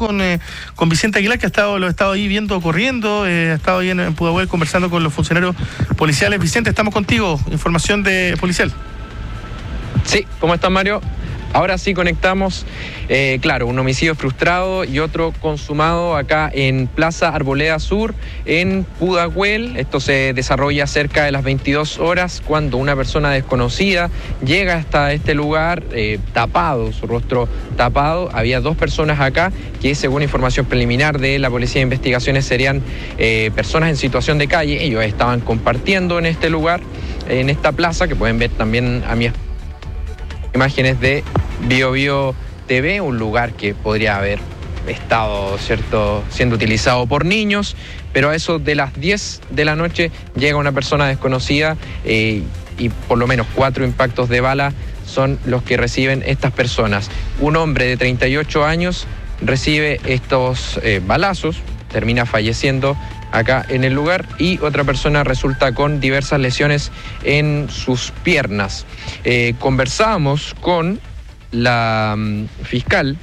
con Vicente Aguilar, que lo ha estado ahí viendo corriendo, ha estado ahí en Pudahuel conversando con los funcionarios policiales. Vicente, estamos contigo, información de policial. Sí, ¿cómo estás, Mario? Ahora sí conectamos, claro, un homicidio frustrado y otro consumado acá en Plaza Arboleda Sur, en Pudahuel. Esto se desarrolla cerca de las 22 horas cuando una persona desconocida llega hasta este lugar tapado, su rostro tapado. Había dos personas acá que, según información preliminar de la Policía de Investigaciones, serían personas en situación de calle. Ellos estaban compartiendo en este lugar, en esta plaza, que pueden ver también a mi imágenes de BioBio TV, un lugar que podría haber estado, ¿cierto?, siendo utilizado por niños, pero a eso de las 10 de la noche llega una persona desconocida y por lo menos 4 impactos de bala son los que reciben estas personas. Un hombre de 38 años recibe estos balazos, termina falleciendo acá en el lugar, y otra persona resulta con diversas lesiones en sus piernas. Conversamos con la fiscal,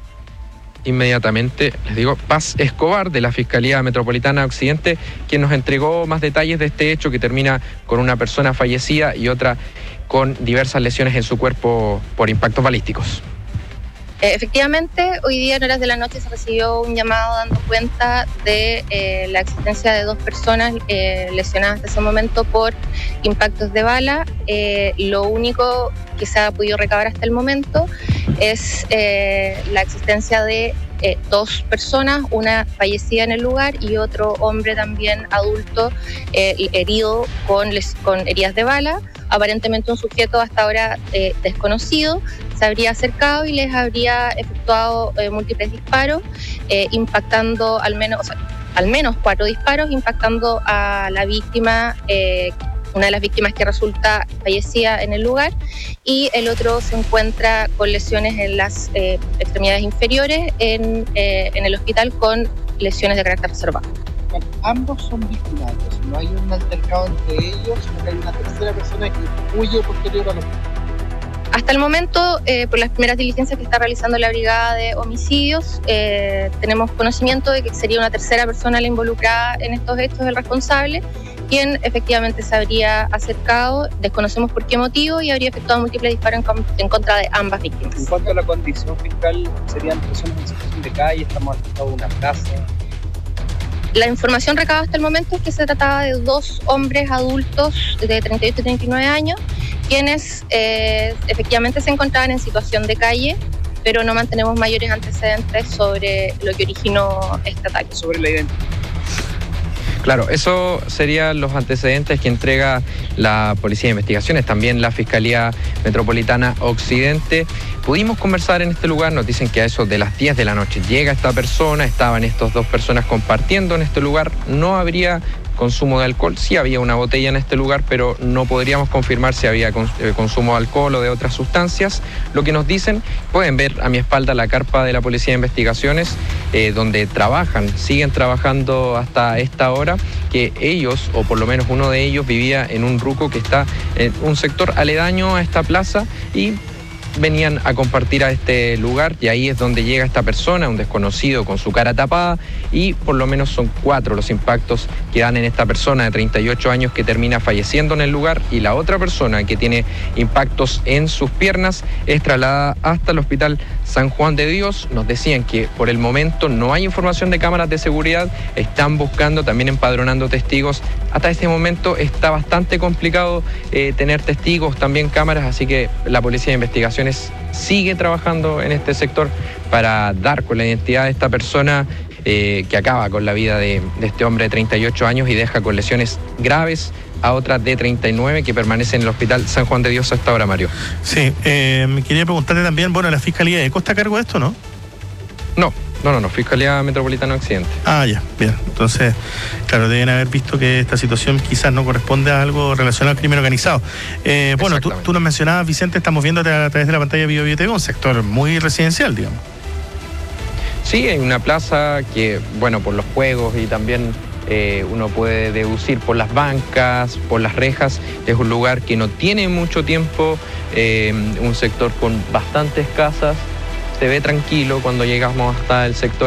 inmediatamente, les digo, Paz Escobar, de la Fiscalía Metropolitana Occidente, quien nos entregó más detalles de este hecho que termina con una persona fallecida y otra con diversas lesiones en su cuerpo por impactos balísticos. Efectivamente, hoy día en horas de la noche se recibió un llamado dando cuenta de la existencia de 2 personas lesionadas hasta ese momento por impactos de bala. Lo único que se ha podido recabar hasta el momento es la existencia de 2 personas, una fallecida en el lugar y otro hombre también adulto herido con heridas de bala. Aparentemente un sujeto hasta ahora desconocido se habría acercado y les habría efectuado múltiples disparos, impactando al menos 4 disparos, impactando a la víctima, una de las víctimas que resulta fallecida en el lugar, y el otro se encuentra con lesiones en las extremidades inferiores en el hospital con lesiones de carácter reservado. Bueno, ambos son víctimas, entonces no hay un altercado entre ellos, sino que hay una tercera persona que huye posterior a los... Hasta el momento, por las primeras diligencias que está realizando la Brigada de Homicidios, tenemos conocimiento de que sería una tercera persona la involucrada en estos hechos, el responsable, quien efectivamente se habría acercado, desconocemos por qué motivo, y habría efectuado múltiples disparos en contra de ambas víctimas. En cuanto a la condición fiscal, serían personas en situación de calle, estamos al lado de una plaza. La información recabada hasta el momento es que se trataba de 2 hombres adultos de 38 y 39 años, quienes efectivamente se encontraban en situación de calle, pero no mantenemos mayores antecedentes sobre lo que originó este ataque. Sobre la identidad. Claro, eso serían los antecedentes que entrega la Policía de Investigaciones, también la Fiscalía Metropolitana Occidente. Pudimos conversar en este lugar, nos dicen que a eso de las 10 de la noche llega esta persona, estaban estas 2 personas compartiendo en este lugar, no habría consumo de alcohol, sí había una botella en este lugar, pero no podríamos confirmar si había consumo de alcohol o de otras sustancias. Lo que nos dicen, pueden ver a mi espalda la carpa de la Policía de Investigaciones, donde siguen trabajando hasta esta hora, que ellos, o por lo menos uno de ellos, vivía en un ruco que está en un sector aledaño a esta plaza, y venían a compartir a este lugar, y ahí es donde llega esta persona, un desconocido con su cara tapada, y por lo menos son 4 los impactos que dan en esta persona de 38 años que termina falleciendo en el lugar, y la otra persona que tiene impactos en sus piernas es trasladada hasta el Hospital San Juan de Dios. Nos decían que por el momento no hay información de cámaras de seguridad, están buscando, también empadronando testigos. Hasta este momento está bastante complicado tener testigos, también cámaras, así que la Policía de Investigaciones sigue trabajando en este sector para dar con la identidad de esta persona que acaba con la vida de este hombre de 38 años y deja con lesiones graves a otra de 39 que permanece en el Hospital San Juan de Dios hasta ahora, Mario. Sí, me quería preguntarte también, bueno, ¿la Fiscalía de ECO está a cargo de esto, no? No, Fiscalía Metropolitana Occidente. Ah, ya, bien. Entonces, claro, deben haber visto que esta situación quizás no corresponde a algo relacionado al crimen organizado. Bueno, tú nos mencionabas, Vicente, estamos viendo a través de la pantalla de BioBio TV, un sector muy residencial, digamos. Sí, hay una plaza que, bueno, por los juegos y también uno puede deducir por las bancas, por las rejas, es un lugar que no tiene mucho tiempo, un sector con bastantes casas. Se ve tranquilo cuando llegamos hasta el sector